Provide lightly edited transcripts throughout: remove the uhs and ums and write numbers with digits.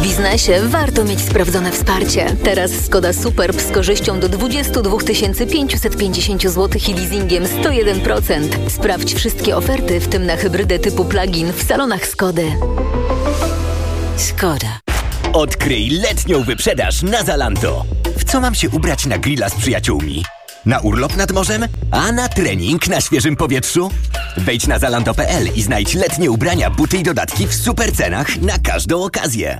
W biznesie warto mieć sprawdzone wsparcie. Teraz Skoda Superb z korzyścią do 22 550 zł i leasingiem 101%. Sprawdź wszystkie oferty, w tym na hybrydę typu plug-in w salonach Skody. Skoda. Odkryj letnią wyprzedaż na Zalando. W co mam się ubrać na grilla z przyjaciółmi? Na urlop nad morzem? A na trening na świeżym powietrzu? Wejdź na zalando.pl i znajdź letnie ubrania, buty i dodatki w super cenach na każdą okazję.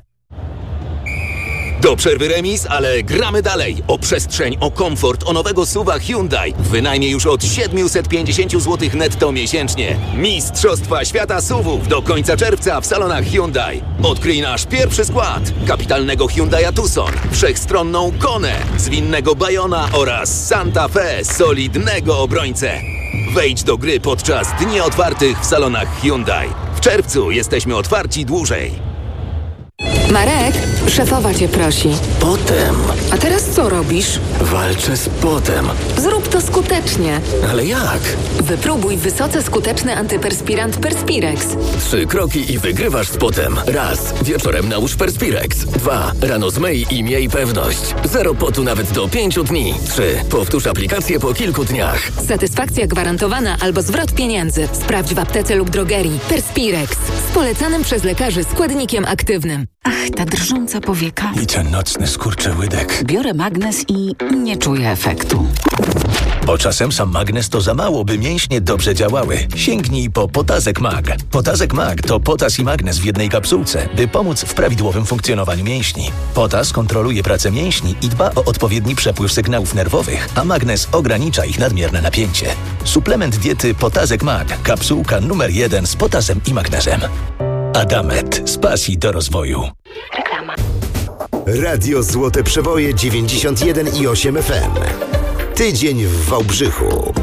Do przerwy remis, ale gramy dalej. O przestrzeń, o komfort, o nowego SUV-a Hyundai. Wynajmie już od 750 zł netto miesięcznie. Mistrzostwa Świata SUV-ów do końca czerwca w salonach Hyundai. Odkryj nasz pierwszy skład. Kapitalnego Hyundai'a Tucson, wszechstronną Konę, zwinnego Bayona oraz Santa Fe, solidnego obrońcę. Wejdź do gry podczas dni otwartych w salonach Hyundai. W czerwcu jesteśmy otwarci dłużej. Marek, szefowa cię prosi. Potem. A teraz co robisz? Walczę z potem. Zrób to skutecznie. Ale jak? Wypróbuj wysoce skuteczny antyperspirant Perspirex. 3 kroki i wygrywasz z potem. Raz. Wieczorem nałóż Perspirex. 2. Rano zmyj i miej pewność. 0 potu nawet do 5 dni. 3. Powtórz aplikację po kilku dniach. Satysfakcja gwarantowana albo zwrot pieniędzy. Sprawdź w aptece lub drogerii. Perspirex. Z polecanym przez lekarzy składnikiem aktywnym. Ach, ta drżąca powieka. I ten nocny skurczyłydek. Biorę magnes i nie czuję efektu. Bo czasem sam magnes to za mało, by mięśnie dobrze działały. Sięgnij po Potazek Mag. Potazek Mag to potas i magnes w jednej kapsułce, by pomóc w prawidłowym funkcjonowaniu mięśni. Potas kontroluje pracę mięśni i dba o odpowiedni przepływ sygnałów nerwowych, a magnes ogranicza ich nadmierne napięcie. Suplement diety Potazek Mag. Kapsułka numer 1 z potasem i magnezem. Adamet. Z pasji do rozwoju. Reklama. Radio Złote Przeboje 91,8 FM. Tydzień w Wałbrzychu.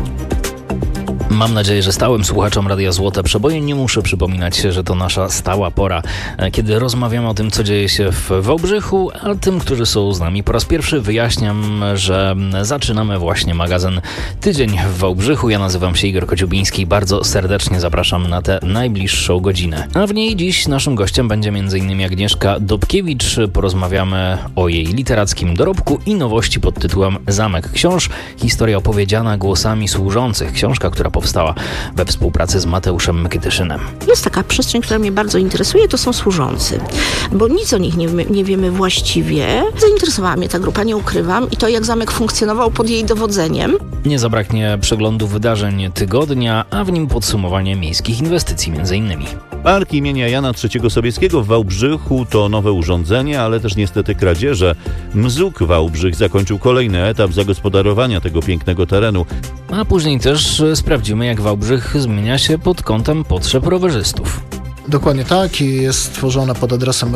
Mam nadzieję, że stałym słuchaczom Radia Złote Przeboje nie muszę przypominać, że to nasza stała pora, kiedy rozmawiamy o tym, co dzieje się w Wałbrzychu, a tym, którzy są z nami po raz pierwszy, wyjaśniam, że zaczynamy właśnie magazyn Tydzień w Wałbrzychu. Ja nazywam się Igor Kociubiński i bardzo serdecznie zapraszam na tę najbliższą godzinę. A w niej dziś naszym gościem będzie m.in. Agnieszka Dobkiewicz. Porozmawiamy o jej literackim dorobku i nowości pod tytułem Zamek Książ. Historia opowiedziana głosami służących. Książka, która powstała we współpracy z Mateuszem Mykytyszynem. Jest taka przestrzeń, która mnie bardzo interesuje, to są służący, bo nic o nich nie wiemy właściwie. Zainteresowała mnie ta grupa, nie ukrywam, i to, jak zamek funkcjonował pod jej dowodzeniem. Nie zabraknie przeglądu wydarzeń tygodnia, a w nim podsumowanie miejskich inwestycji m.in. Park imienia Jana III Sobieskiego w Wałbrzychu to nowe urządzenie, ale też niestety kradzieże. MZUK Wałbrzych zakończył kolejny etap zagospodarowania tego pięknego terenu. A później też sprawdzimy, jak Wałbrzych zmienia się pod kątem potrzeb rowerzystów. Dokładnie tak, jest stworzona pod adresem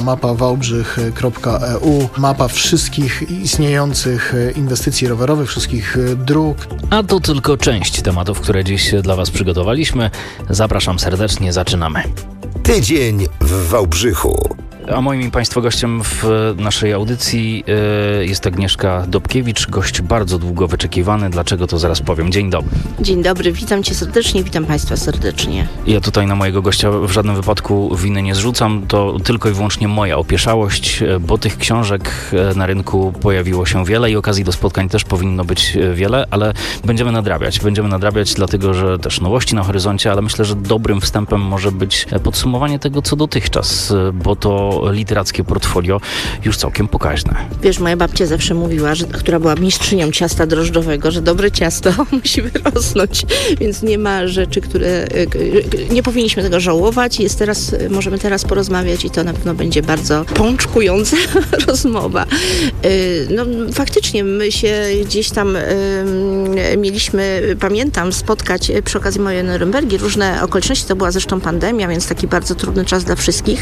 rowerowamapa.wałbrzych.eu mapa wszystkich istniejących inwestycji rowerowych, wszystkich dróg. A to tylko część tematów, które dziś dla Was przygotowaliśmy. Zapraszam serdecznie, zaczynamy. Tydzień w Wałbrzychu. A moim i Państwa gościem w naszej audycji jest Agnieszka Dobkiewicz, gość bardzo długo wyczekiwany. Dlaczego, to zaraz powiem. Dzień dobry. Dzień dobry, witam Cię serdecznie, witam Państwa serdecznie. Ja tutaj na mojego gościa w żadnym wypadku winy nie zrzucam, to tylko i wyłącznie moja opieszałość, bo tych książek na rynku pojawiło się wiele i okazji do spotkań też powinno być wiele, ale będziemy nadrabiać, dlatego że też nowości na horyzoncie, ale myślę, że dobrym wstępem może być podsumowanie tego, co dotychczas, bo to literackie portfolio już całkiem pokaźne. Wiesz, moja babcia zawsze mówiła, która była mistrzynią ciasta drożdżowego, że dobre ciasto musi wyrosnąć, więc nie ma rzeczy, które nie powinniśmy tego żałować. Możemy teraz porozmawiać i to na pewno będzie bardzo pączkująca rozmowa. No faktycznie my się gdzieś tam mieliśmy, pamiętam, spotkać przy okazji mojej Norymbergi. Różne okoliczności, to była zresztą pandemia, więc taki bardzo trudny czas dla wszystkich.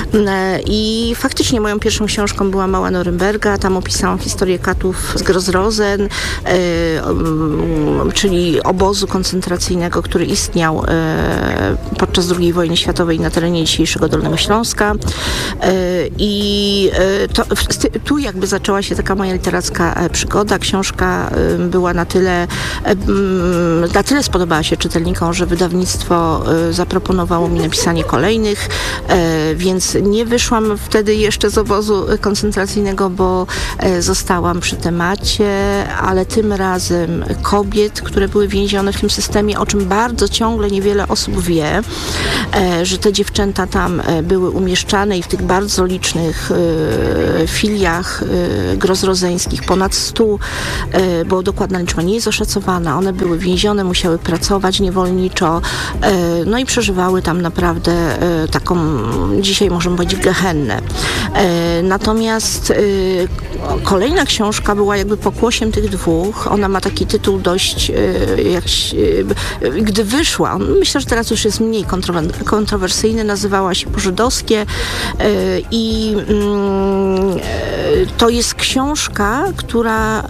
I faktycznie moją pierwszą książką była Mała Norymberga. Tam opisałam historię katów z Gross-Rosen, czyli obozu koncentracyjnego, który istniał podczas II wojny światowej na terenie dzisiejszego Dolnego Śląska. I tu jakby zaczęła się taka moja literacka przygoda. Książka była na tyle spodobała się czytelnikom, że wydawnictwo zaproponowało mi napisanie kolejnych, więc nie wyszłam wtedy jeszcze z obozu koncentracyjnego, bo zostałam przy temacie, ale tym razem kobiet, które były więzione w tym systemie, o czym bardzo ciągle niewiele osób wie, że te dziewczęta tam były umieszczane i w tych bardzo licznych filiach grozrodzeńskich, ponad 100, bo dokładna liczba nie jest oszacowana. One były więzione, musiały pracować niewolniczo, no i przeżywały tam naprawdę taką, dzisiaj możemy powiedzieć, gehennę. Natomiast kolejna książka była jakby pokłosiem tych dwóch. Ona ma taki tytuł dość, gdy wyszła, myślę, że teraz już jest mniej kontrowersyjny, nazywała się Po-żydowskie i to jest książka, która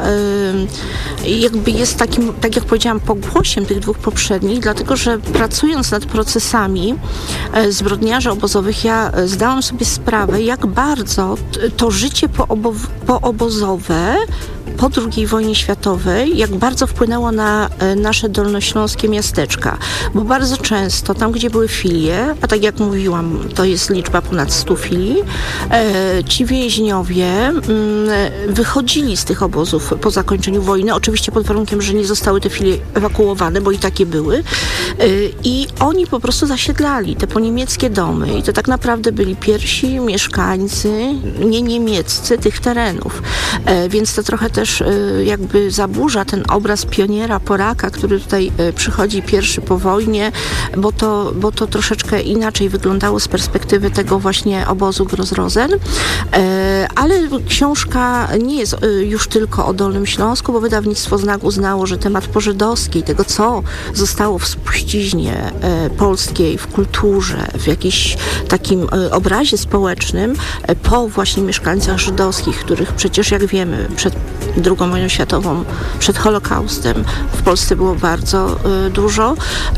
jakby jest takim, tak jak powiedziałam, pokłosiem tych dwóch poprzednich, dlatego że pracując nad procesami zbrodniarzy obozowych, ja zdałam sobie sprawę, jak bardzo to życie poobozowe po II wojnie światowej, jak bardzo wpłynęło na nasze dolnośląskie miasteczka. Bo bardzo często tam, gdzie były filie, a tak jak mówiłam, to jest liczba ponad 100 filii, ci więźniowie wychodzili z tych obozów po zakończeniu wojny, oczywiście pod warunkiem, że nie zostały te filie ewakuowane, bo i takie były. I oni po prostu zasiedlali te poniemieckie domy i to tak naprawdę byli pierwsi mieszkańcy, nie niemieccy, tych terenów. Więc to trochę też jakby zaburza ten obraz pioniera, Polaka, który tutaj przychodzi pierwszy po wojnie, bo to troszeczkę inaczej wyglądało z perspektywy tego właśnie obozu Gross-Rosen. Ale książka nie jest już tylko o Dolnym Śląsku, bo wydawnictwo Znak uznało, że temat pożydowski, tego co zostało w spuściźnie polskiej, w kulturze, w jakimś takim obrazie społecznym po właśnie mieszkańcach żydowskich, których przecież, jak wiemy, przed II wojną światową, przed Holokaustem w Polsce było bardzo dużo.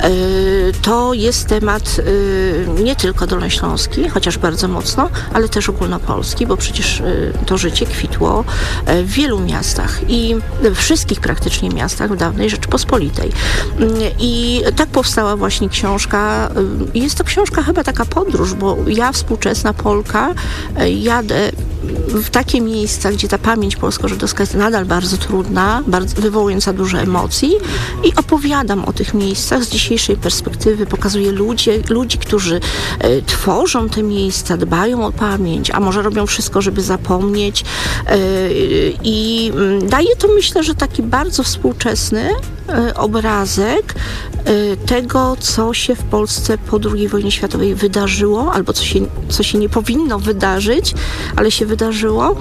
To jest temat nie tylko dolnośląski, chociaż bardzo mocno, ale też ogólnopolski, bo przecież to życie kwitło w wielu miastach i w wszystkich praktycznie miastach w dawnej Rzeczypospolitej. I tak powstała właśnie książka. Jest to książka chyba taka podróż, bo ja, współczesna Polka, jadę w takie miejsca, gdzie ta pamięć polsko-żydowska jest nadal bardzo trudna, wywołująca dużo emocji i opowiadam o tych miejscach z dzisiejszej perspektywy, pokazuję ludzi, którzy tworzą te miejsca, dbają o pamięć, a może robią wszystko, żeby zapomnieć i daje to, myślę, że taki bardzo współczesny obrazek tego, co się w Polsce po II wojnie światowej wydarzyło, albo co się nie powinno wydarzyć, ale się wydarzyło.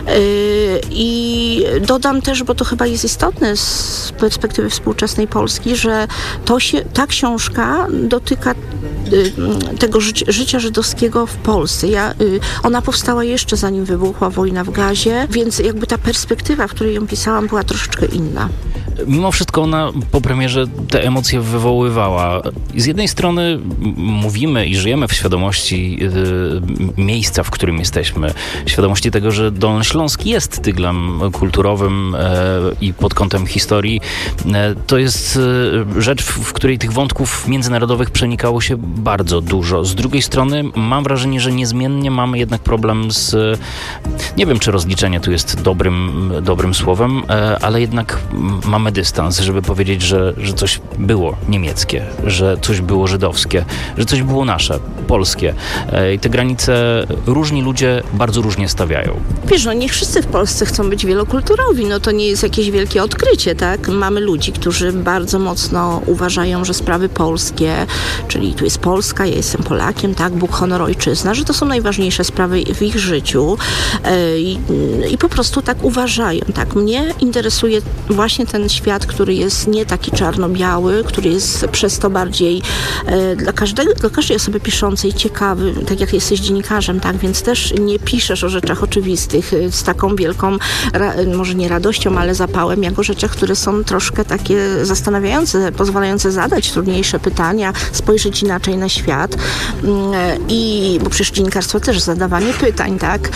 I dodam też, bo to chyba jest istotne z perspektywy współczesnej Polski, że ta książka dotyka tego życia żydowskiego w Polsce. Ona powstała jeszcze zanim wybuchła wojna w Gazie, więc jakby ta perspektywa, w której ją pisałam, była troszeczkę inna. Mimo wszystko ona po premierze te emocje wywoływała. Z jednej strony mówimy i żyjemy w świadomości miejsca, w którym jesteśmy. Świadomości tego, że Dolny Śląsk jest tyglem kulturowym i pod kątem historii. To jest rzecz, w której tych wątków międzynarodowych przenikało się bardzo dużo. Z drugiej strony mam wrażenie, że niezmiennie mamy jednak problem z... Nie wiem, czy rozliczenie tu jest dobrym słowem, ale jednak mamy dystans, żeby powiedzieć, że coś było niemieckie, że coś było żydowskie, że coś było nasze, polskie. I te granice różni ludzie bardzo różnie stawiają. Wiesz, nie wszyscy w Polsce chcą być wielokulturowi, to nie jest jakieś wielkie odkrycie, tak? Mamy ludzi, którzy bardzo mocno uważają, że sprawy polskie, czyli tu jest Polska, ja jestem Polakiem, tak? Bóg, honor, ojczyzna, że to są najważniejsze sprawy w ich życiu i po prostu tak uważają, tak? Mnie interesuje właśnie ten świat, który jest nie taki czarno-biały, który jest przez to bardziej dla każdej osoby piszącej ciekawy, tak jak jesteś dziennikarzem, tak, więc też nie piszesz o rzeczach oczywistych z taką wielką, może nie radością, ale zapałem, jak o rzeczach, które są troszkę takie zastanawiające, pozwalające zadać trudniejsze pytania, spojrzeć inaczej na świat. Bo przecież dziennikarstwo też zadawanie pytań, tak?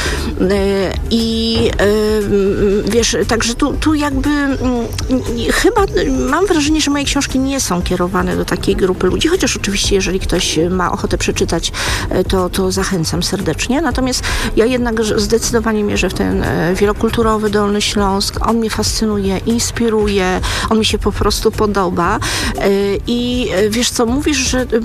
Wiesz, także tu jakby chyba mam wrażenie, że moje książki nie są kierowane do takiej grupy ludzi, chociaż oczywiście jeżeli ktoś ma ochotę przeczytać, to zachęcam serdecznie. Natomiast ja jednak zdecydowanie mierzę w ten wielokulturowy Dolny Śląsk. On mnie fascynuje, inspiruje, on mi się po prostu podoba. I wiesz co, mówisz,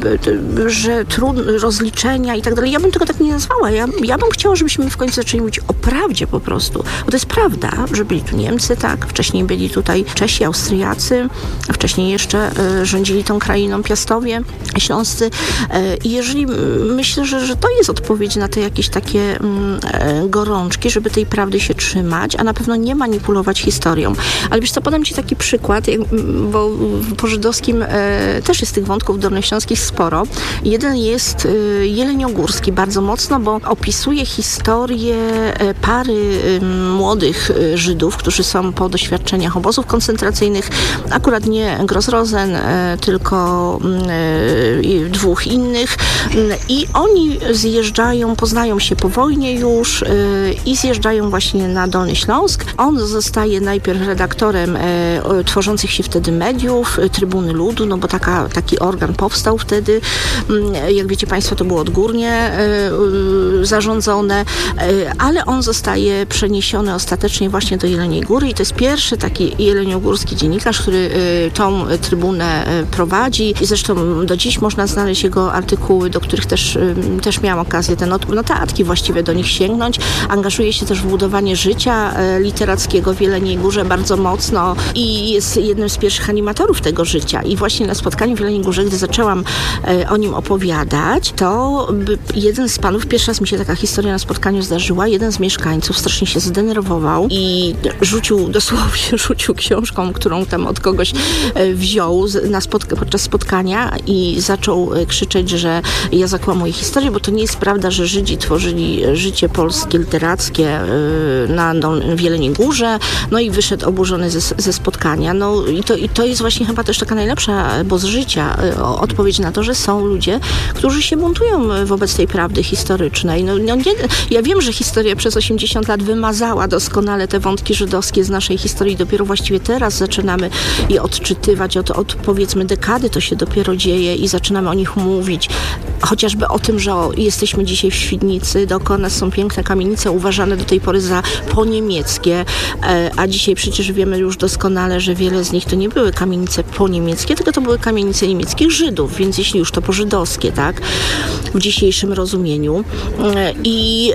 że rozliczenia i tak dalej. Ja bym tego tak nie nazwała. Ja bym chciała, żebyśmy w końcu zaczęli mówić o prawdzie po prostu. Bo to jest prawda, że byli tu Niemcy, tak? Wcześniej byli tutaj Czesi, Austriacy, a wcześniej jeszcze rządzili tą krainą Piastowie, Śląscy. I jeżeli myślę, że to jest odpowiedź na te jakieś takie gorączki, żeby tej prawdy się trzymać, a na pewno nie manipulować historią. Ale wiesz co, podam ci taki przykład, bo po żydowskim też jest tych wątków dolnośląskich sporo. Jeden jest jeleniogórski bardzo mocno, bo opisuje historię pary młodych Żydów, którzy są po doświadczeniach obozów koncentracyjnych, akurat nie Gross-Rosen, tylko dwóch innych i oni zjeżdżają, poznają się po wojnie już i zjeżdżają właśnie na Dolny Śląsk. On zostaje najpierw redaktorem tworzących się wtedy mediów, Trybuny Ludu, no bo taki organ powstał wtedy. Jak wiecie Państwo, to było odgórnie zarządzone, ale on zostaje przeniesiony ostatecznie właśnie do Jeleniej Góry i to jest pierwszy taki jeleniogórski dziennikarz, który tą trybunę prowadzi i zresztą do dziś można znaleźć jego artykuły, do których też miałam okazję, te notatki właściwie do nich sięgnąć. Angażuje się też w budowanie życia literackiego w Jeleniej Górze bardzo mocno i jest jednym z pierwszych animatorów tego życia. I właśnie na spotkaniu w Jeleniej Górze, gdy zaczęłam o nim opowiadać, to jeden z panów, pierwszy raz mi się taka historia na spotkaniu zdarzyła, jeden z mieszkańców strasznie się zdenerwował i dosłownie rzucił książką, którą tam od kogoś wziął podczas spotkania i zaczął krzyczeć, że ja zakłamuję historię, bo to nie jest prawda, że Żydzi tworzyli życie polskie, literackie w Jeleniej Górze. No i wyszedł oburzony ze spotkania. No i to jest właśnie chyba też taka najlepsza, bo z życia odpowiedź na to, że są ludzie, którzy się buntują wobec tej prawdy historycznej. Ja wiem, że historia przez 80 lat wymazała doskonale te wątki żydowskie z naszej historii. Dopiero właściwie teraz zaczynamy je odczytywać. Od powiedzmy dekady to się dopiero dzieje i zaczynamy o nich mówić. Chociażby o tym, że jesteśmy dzisiaj w Świdnicy, dookoła nas są piękne kamienice uważane do tej pory za poniemieckie, a dzisiaj przecież wiemy już doskonale, że wiele z nich to nie były kamienice poniemieckie, tylko to były kamienice niemieckich Żydów, więc jeśli już to pożydowskie, tak, w dzisiejszym rozumieniu. I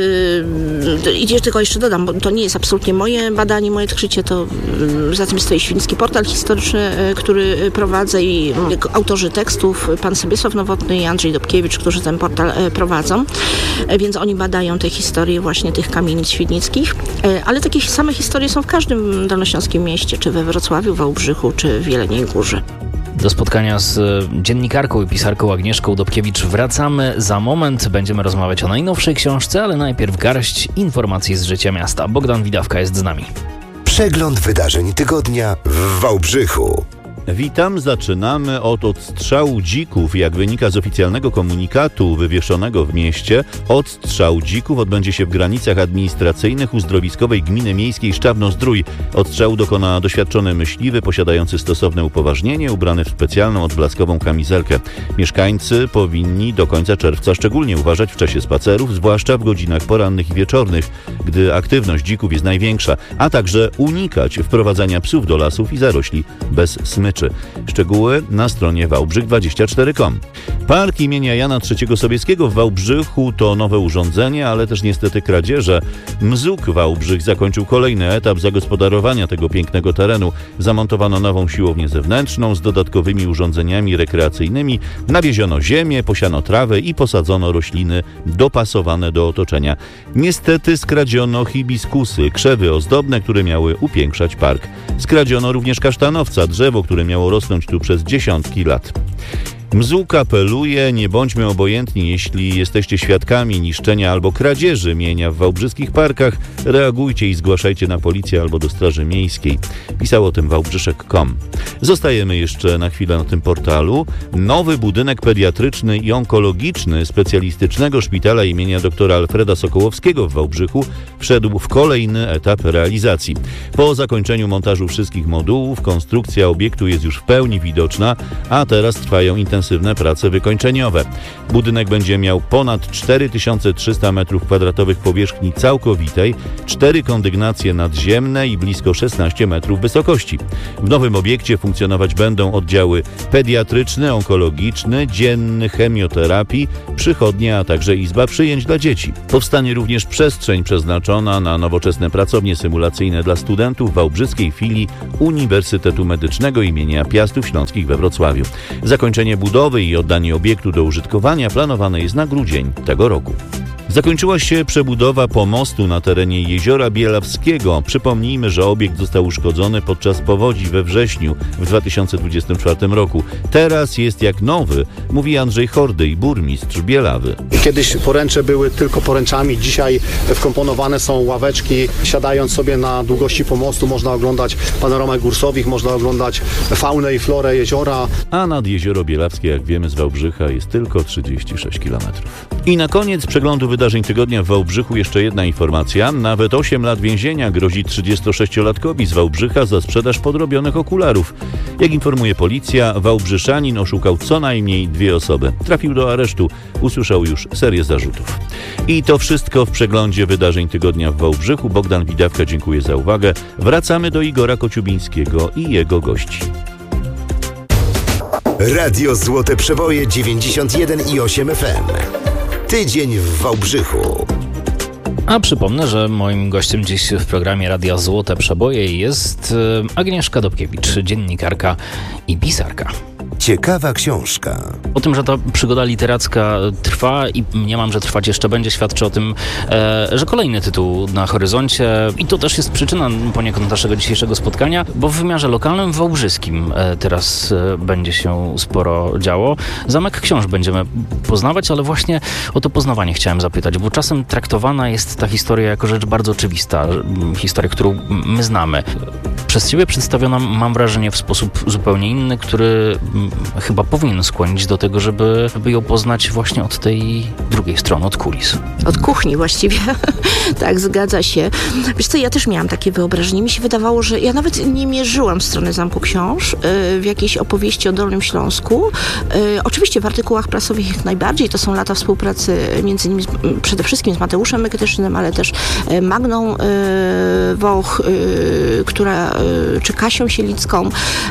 tylko jeszcze dodam, bo to nie jest absolutnie moje badanie, moje odkrycie, to za tym stoi Świdnicki Portal Historyczny, który prowadzę i autorzy tekstów, pan Sobiesław Nowotny i Andrzej Dobkiewicz, którzy ten portal prowadzą, więc oni badają te historie właśnie tych kamienic świdnickich, ale takie same historie są w każdym dolnośląskim mieście, czy we Wrocławiu, Wałbrzychu, czy w Jeleniej Górze. Do spotkania z dziennikarką i pisarką Agnieszką Dobkiewicz wracamy za moment. Będziemy rozmawiać o najnowszej książce, ale najpierw garść informacji z życia miasta. Bogdan Widawka jest z nami. Przegląd wydarzeń tygodnia w Wałbrzychu. Witam, zaczynamy od odstrzału dzików. Jak wynika z oficjalnego komunikatu wywieszonego w mieście, odstrzał dzików odbędzie się w granicach administracyjnych uzdrowiskowej gminy miejskiej Szczawno-Zdrój. Odstrzału dokona doświadczony myśliwy posiadający stosowne upoważnienie, ubrany w specjalną odblaskową kamizelkę. Mieszkańcy powinni do końca czerwca szczególnie uważać w czasie spacerów, zwłaszcza w godzinach porannych i wieczornych, gdy aktywność dzików jest największa, a także unikać wprowadzania psów do lasów i zarośli bez smyczy. Szczegóły na stronie wałbrzych24.com. Park imienia Jana III Sobieskiego w Wałbrzychu to nowe urządzenie, ale też niestety kradzieże. MZUK Wałbrzych zakończył kolejny etap zagospodarowania tego pięknego terenu. Zamontowano nową siłownię zewnętrzną z dodatkowymi urządzeniami rekreacyjnymi, nawieziono ziemię, posiano trawę i posadzono rośliny dopasowane do otoczenia. Niestety skradziono hibiskusy, krzewy ozdobne, które miały upiększać park. Skradziono również kasztanowca, drzewo, które miało rosnąć tu przez dziesiątki lat. Mzuł apeluje, nie bądźmy obojętni, jeśli jesteście świadkami niszczenia albo kradzieży mienia w wałbrzyskich parkach, reagujcie i zgłaszajcie na policję albo do Straży Miejskiej. Pisał o tym wałbrzyszek.com. Zostajemy jeszcze na chwilę na tym portalu. Nowy budynek pediatryczny i onkologiczny specjalistycznego szpitala imienia doktora Alfreda Sokołowskiego w Wałbrzychu wszedł w kolejny etap realizacji. Po zakończeniu montażu wszystkich modułów konstrukcja obiektu jest już w pełni widoczna, a teraz trwają intensywne prace wykończeniowe. Budynek będzie miał ponad 4300 m2 powierzchni całkowitej, 4 kondygnacje nadziemne i blisko 16 metrów wysokości. W nowym obiekcie funkcjonować będą oddziały pediatryczny, onkologiczny, dzienny, chemioterapii, przychodnia, a także izba przyjęć dla dzieci. Powstanie również przestrzeń przeznaczona na nowoczesne pracownie symulacyjne dla studentów wałbrzyskiej filii Uniwersytetu Medycznego imienia Piastów Śląskich we Wrocławiu. Zakończenie budowy i oddanie obiektu do użytkowania planowane jest na grudzień tego roku. Zakończyła się przebudowa pomostu na terenie Jeziora Bielawskiego. Przypomnijmy, że obiekt został uszkodzony podczas powodzi we wrześniu w 2024 roku. Teraz jest jak nowy, mówi Andrzej Hordyj, burmistrz Bielawy. Kiedyś poręcze były tylko poręczami, dzisiaj wkomponowane są ławeczki. Siadając sobie na długości pomostu można oglądać panoramę gór Sowich, można oglądać faunę i florę jeziora. A nad Jezioro Bielawskie, jak wiemy z Wałbrzycha, jest tylko 36 km. I na koniec przeglądu wydarzeń tygodnia w Wałbrzychu jeszcze jedna informacja. Nawet 8 lat więzienia grozi 36-latkowi z Wałbrzycha za sprzedaż podrobionych okularów. Jak informuje policja, wałbrzyszanin oszukał co najmniej 2 osoby. Trafił do aresztu, usłyszał już serię zarzutów. I to wszystko w przeglądzie wydarzeń tygodnia w Wałbrzychu. Bogdan Widawka, dziękuję za uwagę. Wracamy do Igora Kociubińskiego i jego gości. Radio Złote Przeboje 91,8 FM. Tydzień w Wałbrzychu. A przypomnę, że moim gościem dziś w programie Radia Złote Przeboje jest Agnieszka Dobkiewicz, dziennikarka i pisarka. Ciekawa książka. O tym, że ta przygoda literacka trwa i mniemam, że trwać jeszcze będzie, świadczy o tym, że kolejny tytuł na horyzoncie i to też jest przyczyna poniekąd naszego dzisiejszego spotkania, bo w wymiarze lokalnym wałbrzyskim teraz będzie się sporo działo. Zamek Książ będziemy poznawać, ale właśnie o to poznawanie chciałem zapytać, bo czasem traktowana jest ta historia jako rzecz bardzo oczywista, historia, którą my znamy. Przez ciebie przedstawiona, mam wrażenie, w sposób zupełnie inny, który chyba powinien skłonić do tego, żeby ją poznać właśnie od tej drugiej strony, od kulis. Od kuchni właściwie. Tak, zgadza się. Wiesz co, ja też miałam takie wyobrażenie. Mi się wydawało, że ja nawet nie mierzyłam w stronę Zamku Książ w jakiejś opowieści o Dolnym Śląsku. Oczywiście w artykułach prasowych jak najbardziej. To są lata współpracy między innymi przede wszystkim z Mateuszem Myketyszynem, ale też Magną Woch, czy Kasią Sielicką.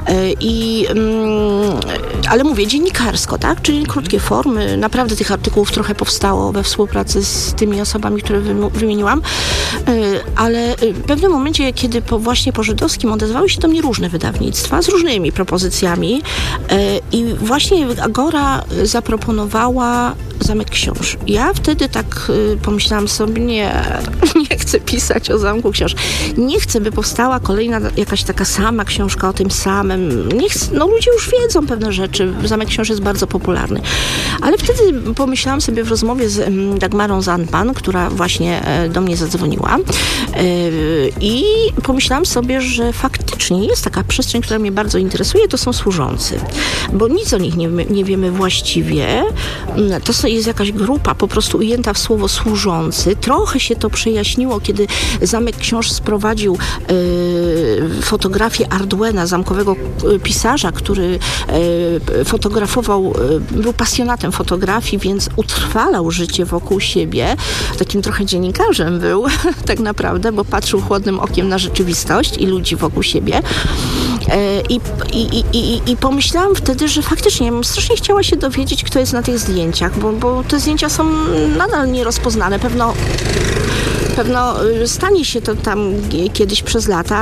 Ale mówię dziennikarsko, tak? Czyli krótkie formy. Naprawdę tych artykułów trochę powstało we współpracy z tymi osobami, które wymieniłam. Ale w pewnym momencie, kiedy właśnie po żydowskim odezwały się do mnie różne wydawnictwa z różnymi propozycjami i właśnie Agora zaproponowała Zamek Książ. Ja wtedy tak pomyślałam sobie, nie chcę pisać o Zamku Książ. Nie chcę, by powstała kolejna jakaś taka sama książka o tym samym. Ludzie już wiedzą pewne rzeczy. Zamek Książ jest bardzo popularny. Ale wtedy pomyślałam sobie w rozmowie z Dagmarą Zandman, która właśnie do mnie zadzwoniła i pomyślałam sobie, że faktycznie jest taka przestrzeń, która mnie bardzo interesuje, to są służący. Bo nic o nich nie wiemy właściwie. To jest jakaś grupa po prostu ujęta w słowo służący. Trochę się to przejaśniło, kiedy Zamek Książ sprowadził fotografię Arduena, zamkowego pisarza, który fotografował, był pasjonatem fotografii, więc utrwalał życie wokół siebie. Takim trochę dziennikarzem był tak naprawdę, bo patrzył chłodnym okiem na rzeczywistość i ludzi wokół siebie. I pomyślałam wtedy, że faktycznie ja bym strasznie chciała się dowiedzieć, kto jest na tych zdjęciach, bo te zdjęcia są nadal nierozpoznane. pewno stanie się to tam kiedyś przez lata,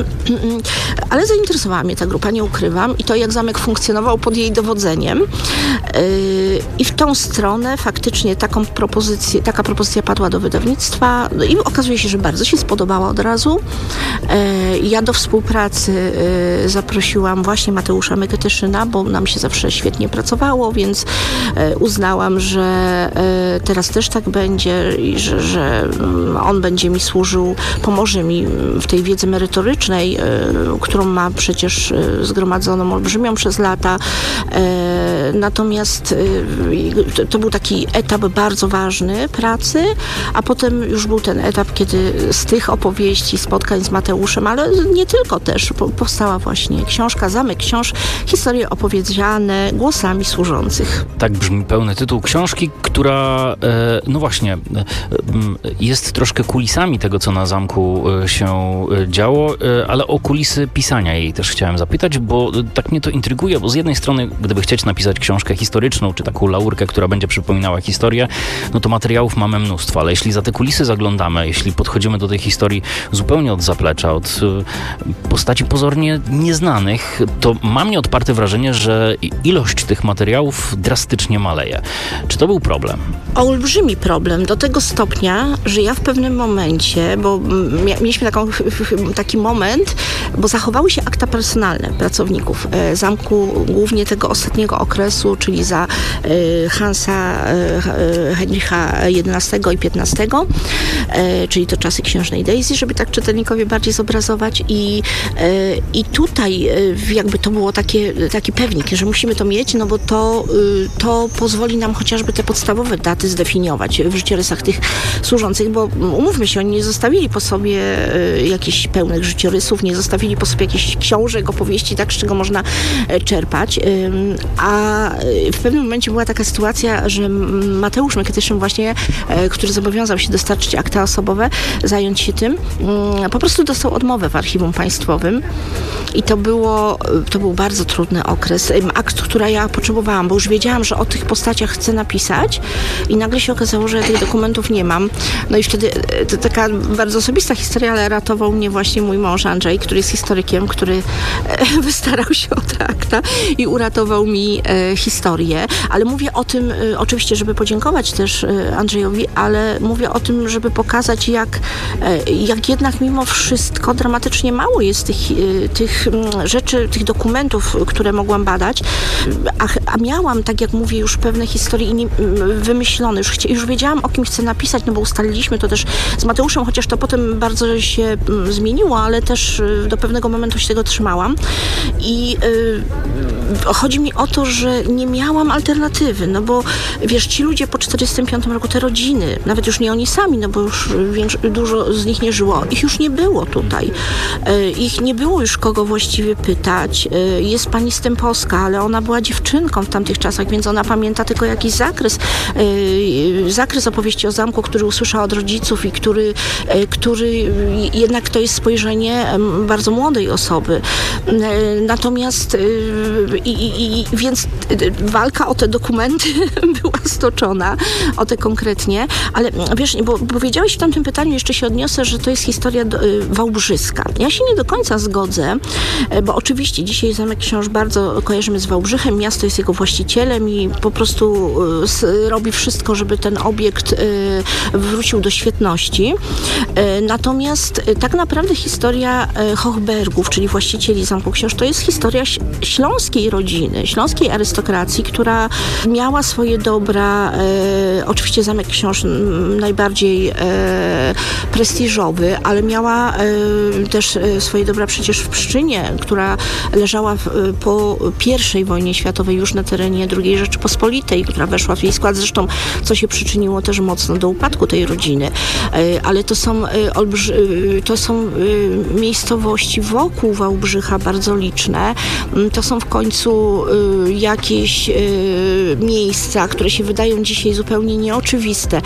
ale zainteresowała mnie ta grupa, nie ukrywam. I to, jak zamek funkcjonował pod jej dowodzeniem. I w tą stronę faktycznie taka propozycja padła do wydawnictwa i okazuje się, że bardzo się spodobała od razu. Ja do współpracy zaprosiłam właśnie Mateusza Meketyszyna, bo nam się zawsze świetnie pracowało, więc uznałam, że teraz też tak będzie i że on będzie mi służył, pomoże mi w tej wiedzy merytorycznej, którą ma przecież zgromadzoną olbrzymią przez lata. Natomiast to był taki etap bardzo ważny pracy, a potem już był ten etap, kiedy z tych opowieści, spotkań z Mateuszem, ale nie tylko też, powstała właśnie książka Zamek Książ, historie opowiedziane głosami służących. Tak brzmi pełny tytuł książki, która no właśnie jest troszkę kulisami tego, co na zamku się działo, ale o kulisy pisania jej też chciałem zapytać, bo tak mnie to intryguje, bo z jednej strony, gdyby chcieć napisać książkę historyczną, czy taką laurkę, która będzie przypominała historię, no to materiałów mamy mnóstwo, ale jeśli za te kulisy zaglądamy, jeśli podchodzimy do tej historii zupełnie od zaplecza, od postaci pozornie nieznanych, to mam nieodparte wrażenie, że ilość tych materiałów drastycznie maleje. Czy to był problem? Olbrzymi problem, do tego stopnia, że ja w pewnym momencie, bo mieliśmy taki moment, bo zachowały się akta personalne pracowników zamku, głównie tego ostatniego okresu, czyli za Hansa Heinricha XI i XV, czyli to czasy księżnej Daisy, żeby tak czytelnikowi bardziej zobrazować i tutaj jakby to było taki pewnik, że musimy to mieć, no bo to pozwoli nam chociażby te podstawowe daty zdefiniować w życiorysach tych służących, bo umówmy się, oni nie zostawili po sobie jakichś pełnych życiorysów, nie zostawili po sobie jakichś książek, opowieści, tak, z czego można czerpać, a w pewnym momencie była taka sytuacja, że Mateusz Meketyszyn właśnie, który zobowiązał się dostarczyć akta osobowe, zająć się tym, po prostu dostał odmowę w Archiwum Państwowym i to był bardzo trudny okres. Akt, który ja potrzebowałam, bo już wiedziałam, że o tych postaciach chcę napisać i nagle się okazało, że ja tych dokumentów nie mam. No i wtedy to taka bardzo osobista historia, ale ratował mnie właśnie mój mąż Andrzej, który jest historykiem, który wystarał się o te akta i uratował mi historię. Ale mówię o tym oczywiście, żeby podziękować też Andrzejowi, ale mówię o tym, żeby pokazać, jak jednak mimo wszystko dramatycznie mało jest tych rzeczy, tych dokumentów, które mogłam badać, a miałam, tak jak mówię, już pewne historie wymyślone. Już wiedziałam, o kim chcę napisać, no bo ustaliliśmy to też z Mateuszem, chociaż to potem bardzo się zmieniło, ale też do pewnego momentu się tego trzymałam. I chodzi mi o to, że nie miałam alternatywy, no bo wiesz, ci ludzie po 1945 roku, te rodziny, nawet już nie oni sami, no bo już dużo z nich nie żyło, ich już nie było tutaj. Ich nie było już kogo właściwie pytać. Jest pani Stępowska, ale ona była dziewczynką w tamtych czasach, więc ona pamięta tylko jakiś zakres opowieści o zamku, który usłyszała od rodziców i który jednak to jest spojrzenie bardzo młodej osoby. Natomiast więc walka o te dokumenty była stoczona, o te konkretnie, ale wiesz, bo powiedziałeś w tamtym pytaniu, jeszcze się odniosę, że to jest historia wałbrzyska. Ja się nie do końca zgodzę, bo oczywiście dzisiaj Zamek Książ bardzo kojarzymy z Wałbrzychem, miasto jest jego właścicielem i po prostu robi wszystko, żeby ten obiekt wrócił do świetności. Natomiast tak naprawdę historia Hochbergów, czyli właścicieli Zamku Książ, to jest historia śląskiej rodziny, śląskiej arystokracji, która miała swoje dobra. Oczywiście Zamek Książ najbardziej prestiżowy, ale miała też swoje dobra przecież w Pszczynie, która leżała po I wojnie światowej już na terenie II Rzeczypospolitej, która weszła w jej skład, zresztą co się przyczyniło też mocno do upadku tej rodziny. Ale to są miejscowości wokół Wałbrzycha bardzo liczne. To są w końcu jakieś miejsca, które się wydają dzisiaj zupełnie nieoczywiste,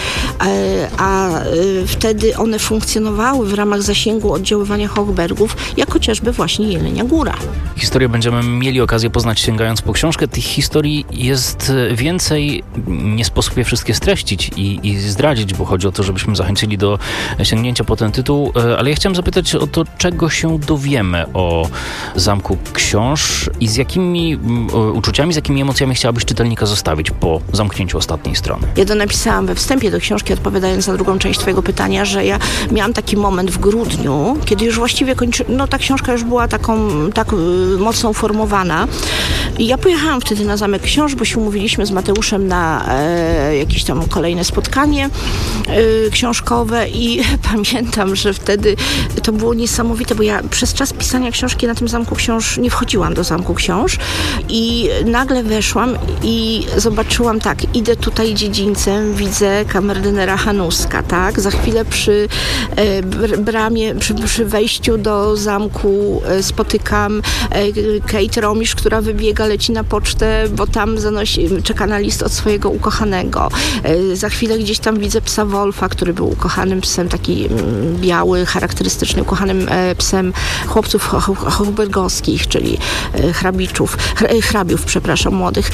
a wtedy one funkcjonowały w ramach zasięgu oddziaływania Hochbergów, jak chociażby właśnie Jelenia Góra. Historię będziemy mieli okazję poznać, sięgając po książkę. Tych historii jest więcej. Nie sposób je wszystkie streścić i zdradzić, bo chodzi o to, żebyśmy zachęcili zachęcili do sięgnięcia po ten tytuł, ale ja chciałem zapytać o to, czego się dowiemy o Zamku Książ i z jakimi uczuciami, z jakimi emocjami chciałabyś czytelnika zostawić po zamknięciu ostatniej strony. Ja to napisałam we wstępie do książki, odpowiadając na drugą część twojego pytania, że ja miałam taki moment w grudniu, kiedy już właściwie ta książka już była tak mocno uformowana. I ja pojechałam wtedy na Zamek Książ, bo się umówiliśmy z Mateuszem na jakieś tam kolejne spotkanie książkowe i pamiętam, że wtedy to było niesamowite, bo ja przez czas pisania książki na tym Zamku Książ nie wchodziłam do Zamku Książ i nagle weszłam i zobaczyłam idę tutaj dziedzińcem, widzę kamerdynera Hanuska, tak? Za chwilę przy bramie, przy wejściu do zamku spotykam Kate Romisz, która wybiega, leci na pocztę, bo tam czeka na list od swojego ukochanego. Za chwilę gdzieś tam widzę psa Wolfa, który był ukochanym psem, taki biały, charakterystyczny, ukochanym psem chłopców hochbergowskich, czyli hrabiów, młodych.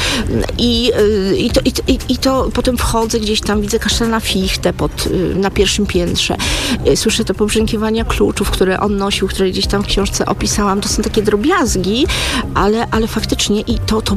I to potem wchodzę gdzieś tam, widzę kasztana Fichtę na pierwszym piętrze. Słyszę te pobrzękiwania kluczów, które on nosił, które gdzieś tam w książce opisałam. To są takie drobiazgi, ale faktycznie i to